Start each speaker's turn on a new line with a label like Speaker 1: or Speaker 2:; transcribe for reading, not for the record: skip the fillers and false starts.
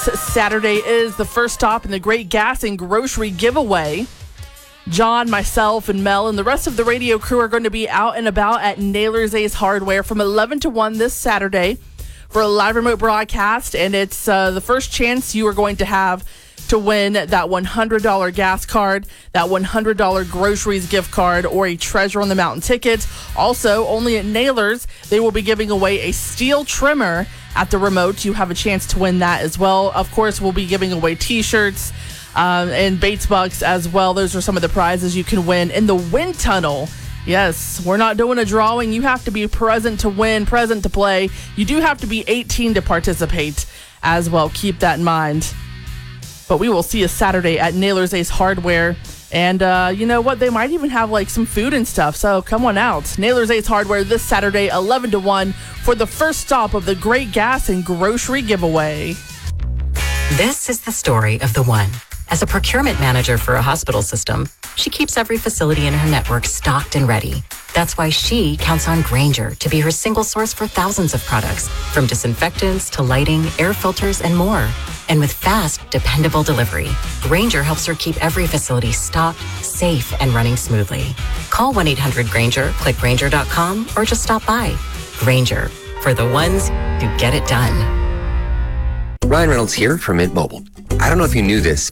Speaker 1: Saturday is the first stop in the Great Gas and Grocery Giveaway. John, myself, and Mel, and the rest of the radio crew are going to be out and about at Naylor's Ace Hardware from 11 to 1 this Saturday for a live remote broadcast, and it's the first chance you are going to have to win that $100 gas card, that $100 groceries gift card, or a Treasure on the Mountain ticket. Also, only at Naylor's, they will be giving away a steel trimmer at the remote. You have a chance to win that as well. Of course, we'll be giving away t-shirts and Bates Bucks as well. Those are some of the prizes you can win in the wind tunnel. Yes, we're not doing a drawing. You have to be present to win, present to play. You do have to be 18 to participate as well. Keep that in mind. But we will see you Saturday at Naylor's Ace Hardware. And you know what? They might even have like some food and stuff. So come on out. Naylor's Ace Hardware this Saturday, 11 to 1 for the first stop of the Great Gas and Grocery Giveaway.
Speaker 2: This is the story of the one. As a procurement manager for a hospital system, she keeps every facility in her network stocked and ready. That's why she counts on Grainger to be her single source for thousands of products, from disinfectants to lighting, air filters, and more. And with fast, dependable delivery, Grainger helps her keep every facility stocked, safe, and running smoothly. Call 1-800-GRAINGER, click Grainger.com, or just stop by. Grainger, for the ones who get it done.
Speaker 3: Ryan Reynolds here from Mint Mobile. I don't know if you knew this,